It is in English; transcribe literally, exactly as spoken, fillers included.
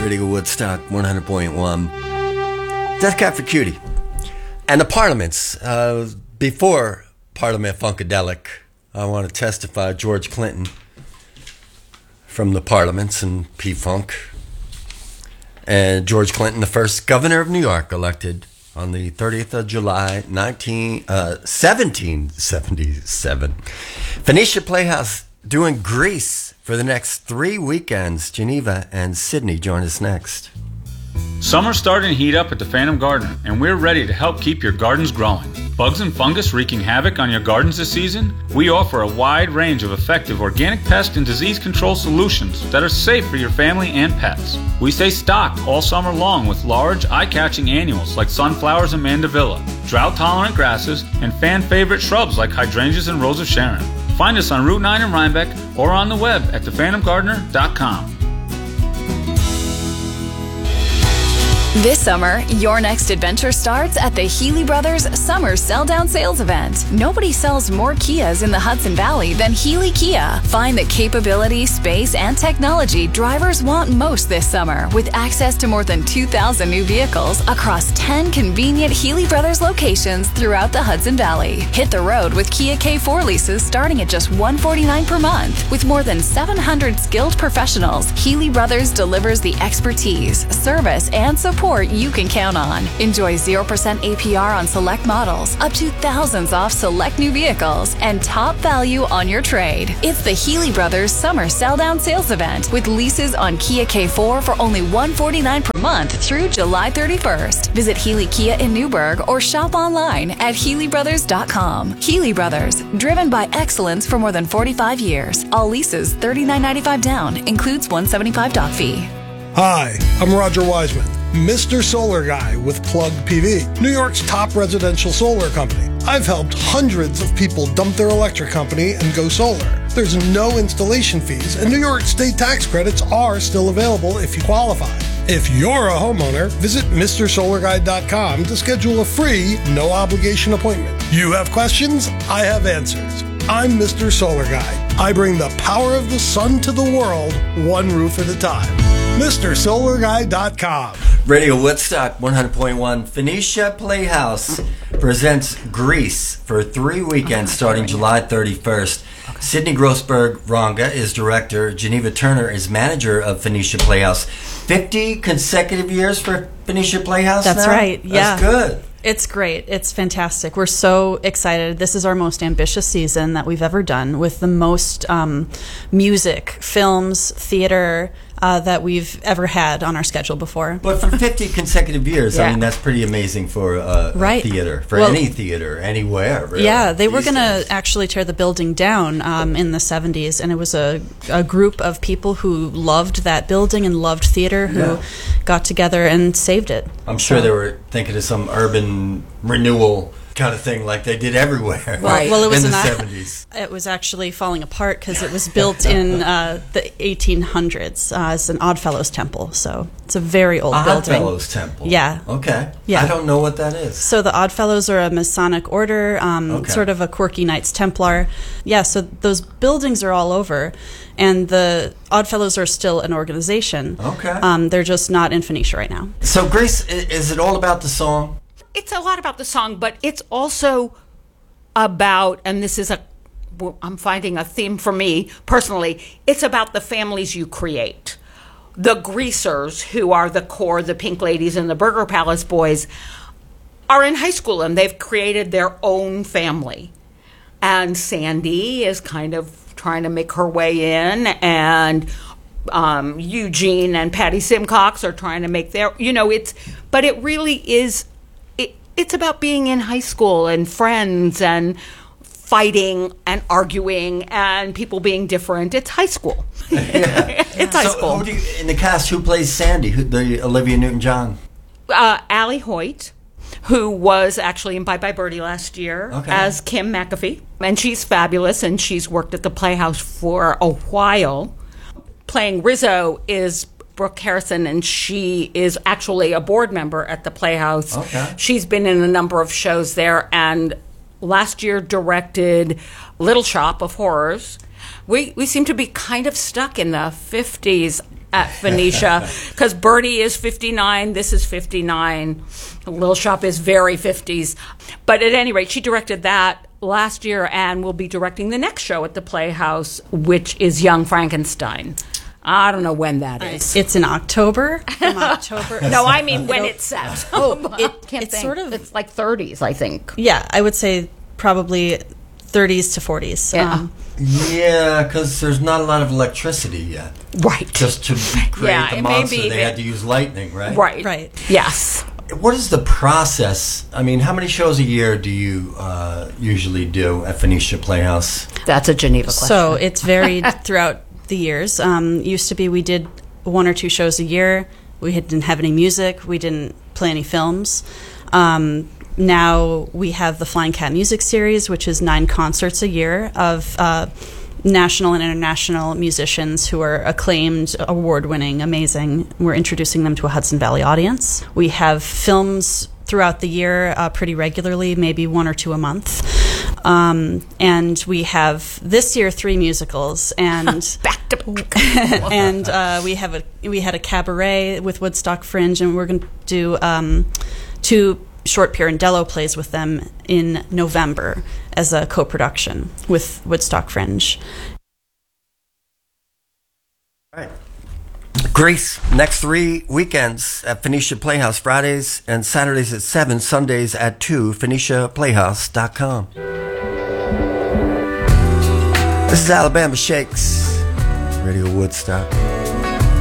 Radio Woodstock one hundred point one. Death Cab for Cutie. And the Parliaments. Uh, before Parliament Funkadelic, I want to testify George Clinton from the Parliaments and P-Funk. And George Clinton, the first governor of New York, elected on the thirtieth of July, nineteen, uh, seventeen seventy-seven. Phoenicia Playhouse doing Grease for the next three weekends. Geneva and Sydney join us next. Summer's starting to heat up at the Phantom Gardener, and we're ready to help keep your gardens growing. Bugs and fungus wreaking havoc on your gardens this season? We offer a wide range of effective organic pest and disease control solutions that are safe for your family and pets. We stay stocked all summer long with large, eye-catching annuals like sunflowers and mandevilla, drought-tolerant grasses, and fan-favorite shrubs like hydrangeas and rose of Sharon. Find us on Route nine in Rhinebeck or on the web at the phantom gardener dot com. This summer, your next adventure starts at the Healy Brothers Summer Sell-Down Sales Event. Nobody sells more Kias in the Hudson Valley than Healy Kia. Find the capability, space, and technology drivers want most this summer with access to more than two thousand new vehicles across ten convenient Healy Brothers locations throughout the Hudson Valley. Hit the road with Kia K four leases starting at just one hundred forty-nine dollars per month. With more than seven hundred skilled professionals, Healy Brothers delivers the expertise, service, and support you can count on. Enjoy zero percent A P R on select models, up to thousands off select new vehicles, and top value on your trade. It's the Healy Brothers Summer Sell-Down Sales Event with leases on Kia K four for only one hundred forty-nine dollars per month through July thirty-first. Visit Healy Kia in Newburgh or shop online at healy brothers dot com. Healy Brothers, driven by excellence for more than forty-five years. All leases thirty-nine ninety-five down, includes one hundred seventy-five dollars doc fee. Hi, I'm Roger Wiseman, Mister Solar Guy with Plug P V, New York's top residential solar company. I've helped hundreds of people dump their electric company and go solar. There's no installation fees, and New York state tax credits are still available if you qualify. If you're a homeowner, visit Mister Solar Guy dot com to schedule a free, no-obligation appointment. You have questions? I have answers. I'm Mister Solar Guy. I bring the power of the sun to the world, one roof at a time. Mister Solar Guy dot com. Radio Woodstock one hundred point one. Phoenicia Playhouse presents Grease for three weekends starting July thirty-first. Sydney Grossberg Ronga is director. Geneva Turner is manager of Phoenicia Playhouse. fifty consecutive years for Phoenicia Playhouse That's now? right, yeah. That's good. It's great. It's fantastic. We're so excited. This is our most ambitious season that we've ever done, with the most um, music, films, theater uh, that we've ever had on our schedule before. But for fifty consecutive years, Yeah. I mean, that's pretty amazing for uh, Right. a theater, for Well, any theater, anywhere, really. Yeah, they were these going to days. actually tear the building down um, in the seventies, and it was a, a group of people who loved that building and loved theater who Yeah. got together and saved it. I'm sure So- they were thinking of some urban renewal kind of thing like they did everywhere Well, well, it was in the an- seventies. It was actually falling apart because it was built in uh, the eighteen hundreds uh, as an Oddfellows temple. So it's a very old building. Oddfellows Temple. Yeah. Okay. Yeah. I don't know what that is. So the Oddfellows are a Masonic order, um, Okay. sort of a quirky Knights Templar. Yeah, so those buildings are all over, and the Oddfellows are still an organization. Okay. Um, they're just not in Phoenicia right now. So, Grace, i- is it all about the song? It's a lot about the song, but it's also about, and this is a, well, I'm finding a theme for me personally, it's about the families you create. The Greasers, who are the core, the Pink Ladies and the Burger Palace Boys, are in high school and they've created their own family. And Sandy is kind of trying to make her way in, and um, Eugene and Patty Simcox are trying to make their, you know, it's, but it really is, it, it's about being in high school and friends and fighting and arguing and people being different. It's high school. Yeah. It's high so school. Who do you, in the cast, who plays Sandy? Who, the Olivia Newton-John? Uh, Allie Hoyt, who was actually in Bye Bye Birdie last year Okay. as Kim McAfee. And she's fabulous, and she's worked at the Playhouse for a while. Playing Rizzo is Brooke Harrison, and she is actually a board member at the Playhouse. Okay. She's been in a number of shows there, and last year directed Little Shop of Horrors. We we seem to be kind of stuck in the fifties. at Phoenicia, because Bertie is fifty-nine, this is fifty-nine, Little Shop is very fifties. But at any rate, she directed that last year and will be directing the next show at the Playhouse, which is Young Frankenstein. I don't know when that is. It's in October. From October. No, I mean when it's set. Oh, it, Can't it's think. sort of. It's like thirties, I think. Yeah, I would say probably thirties to forties. Yeah. Um, Yeah, because there's not a lot of electricity yet. Right. Just to create Yeah, the it may monster, be they that- had to use lightning, right? Right. Right. Yes. What is the process? I mean, how many shows a year do you uh, usually do at Phoenicia Playhouse? That's a Geneva question. So it's varied throughout the years. Um, used to be we did one or two shows a year. We had- didn't have any music. We didn't play any films. Um, now we have the Flying Cat Music Series, which is nine concerts a year of uh, national and international musicians who are acclaimed, award-winning, amazing. We're introducing them to a Hudson Valley audience. We have films throughout the year uh, pretty regularly, maybe one or two a month. Um, and we have this year three musicals, and back to back. and uh, we have a we had a cabaret with Woodstock Fringe, and we're going to do um, two short Pirandello plays with them in November as a co-production with Woodstock Fringe. All right. Greece, next three weekends at Phoenicia Playhouse, Fridays and Saturdays at seven, Sundays at two, phoenicia playhouse dot com. This is Alabama Shakes, Radio Woodstock.